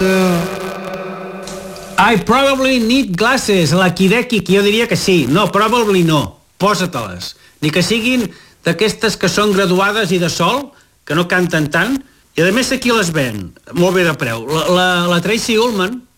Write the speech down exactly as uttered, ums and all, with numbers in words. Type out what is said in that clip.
I probably need glasses, la Kideki, que jo diria que sí. No, probably no. Posa-te-les. Ni que siguin d'aquestes que són graduades i de sol, que no canten tant, i a més aquí les ven molt bé de preu. La, la, la Tracy Ullman,